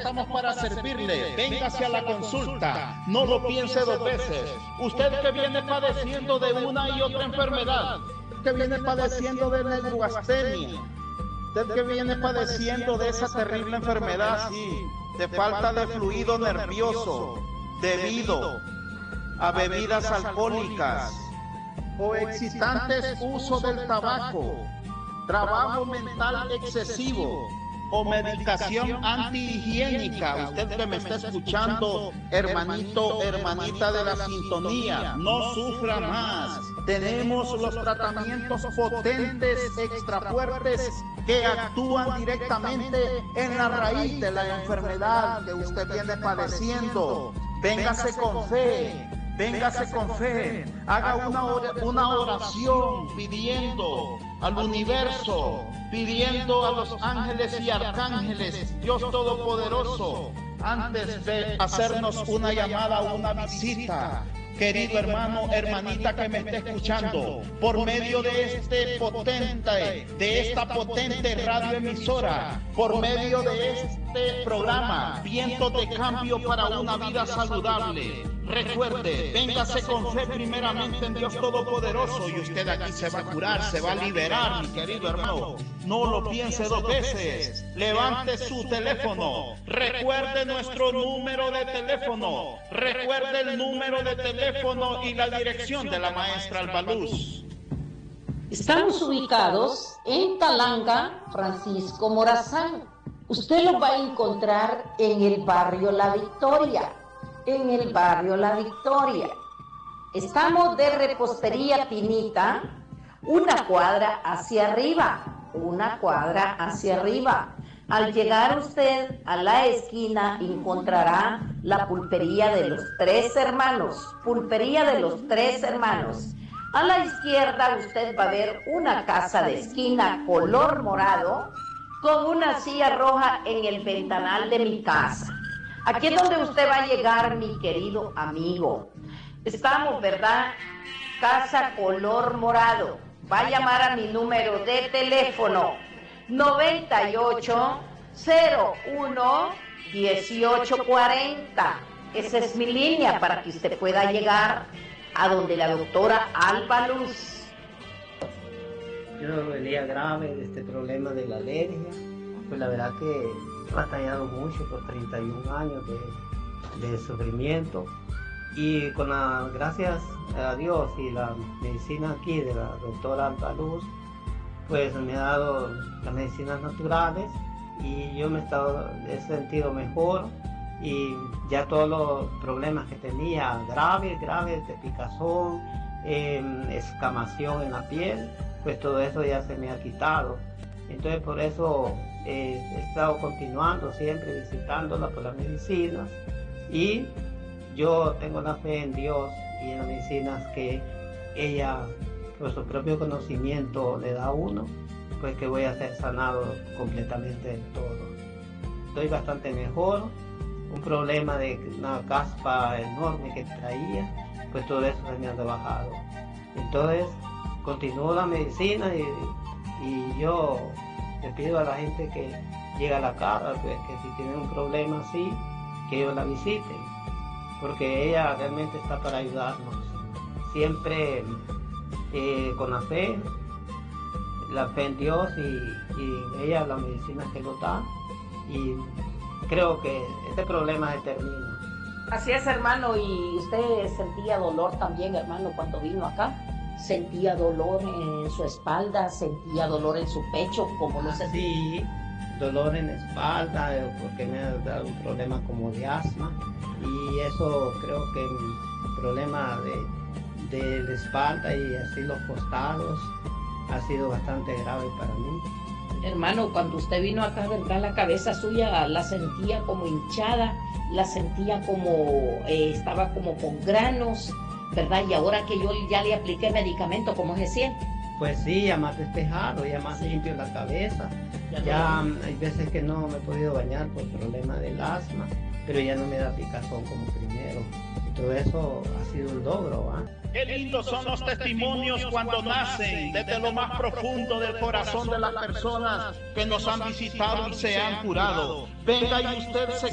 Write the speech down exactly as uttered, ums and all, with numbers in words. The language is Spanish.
estamos para servirle. Véngase a la consulta, no lo piense dos veces. Usted que viene padeciendo de una y otra enfermedad, que viene padeciendo de neurastenia, usted que viene padeciendo de esa terrible enfermedad, sí, de falta de fluido nervioso, debido a bebidas alcohólicas, o excitantes uso del tabaco, trabajo mental excesivo, o medicación antihigiénica. Usted que me está escuchando, hermanito, hermanita de la sintonía, no sufra más. Tenemos los tratamientos potentes, extra fuertes, que actúan directamente en la raíz de la enfermedad que usted viene padeciendo. Véngase con fe. Véngase con fe, haga una, una oración pidiendo al universo, pidiendo a los ángeles y arcángeles, Dios Todopoderoso, antes de hacernos una llamada o una visita. Querido hermano, hermanita que me esté escuchando, por medio de este potente, de esta potente radioemisora, por medio de este programa, Vientos de Cambio para una Vida Saludable. Recuerde, véngase con fe primeramente en Dios Todopoderoso y usted aquí se va a curar, se va a liberar, mi querido hermano. No lo piense dos veces. Levante su teléfono. Recuerde nuestro número de teléfono. Recuerde el número de teléfono y la dirección de la maestra Albaluz. Estamos ubicados en Talanga, Francisco Morazán. Usted lo va a encontrar en el barrio La Victoria. En el barrio La Victoria. Estamos de Repostería Pinita, una cuadra hacia arriba, una cuadra hacia arriba. Al llegar usted a la esquina encontrará la pulpería de los Tres Hermanos, pulpería de los Tres Hermanos. A la izquierda usted va a ver una casa de esquina color morado con una silla roja en el ventanal de mi casa. Aquí es donde usted va a llegar, mi querido amigo. Estamos, ¿verdad? Casa color morado. Va a llamar a mi número de teléfono noventa y ocho, cero uno, dieciocho cuarenta. Esa es mi línea para que usted pueda llegar a donde la doctora Albaluz. Yo venía grave de este problema de la alergia. Pues la verdad que he batallado mucho por treinta y un años de, de sufrimiento, y con las gracias a Dios y la medicina aquí de la doctora Albaluz, pues me ha dado las medicinas naturales y yo me he, estado, he sentido mejor, y ya todos los problemas que tenía graves, graves de picazón, eh, escamación en la piel, pues todo eso ya se me ha quitado. Entonces por eso eh, he estado continuando siempre visitándola por las medicinas, y yo tengo la fe en Dios y en las medicinas que ella por su propio conocimiento le da a uno, pues que voy a ser sanado completamente del todo. Estoy bastante mejor. Un problema de una caspa enorme que traía, pues todo eso se me ha rebajado. Entonces continúo la medicina, y, y yo le pido a la gente que llega a la casa, pues que si tienen un problema así, que ellos la visiten, porque ella realmente está para ayudarnos. Siempre eh, con la fe, la fe en Dios y, y ella la medicina que nos da, y creo que este problema se termina. Así es, hermano. ¿Y usted sentía dolor también, hermano, cuando vino acá? ¿Sentía dolor en su espalda? ¿Sentía dolor en su pecho? ¿Cómo lo sentía? Sí, dolor en la espalda, porque me ha dado un problema como de asma, y eso creo que mi problema de, de la espalda y así los costados ha sido bastante grave para mí. Hermano, cuando usted vino acá, ¿verdad? La cabeza suya la sentía como hinchada, la sentía como, eh, estaba como con granos, ¿verdad? Y ahora que yo ya le apliqué medicamento, ¿cómo se siente? Pues sí, ya más despejado, ya más limpio la cabeza. Ya, ya hay veces que no me he podido bañar por problema del asma, pero ya no me da picazón como primero. Y todo eso ha sido un logro, ¿eh? Qué lindos son los testimonios cuando nacen desde lo más profundo del corazón de las personas que nos han visitado y se han curado. Venga y usted se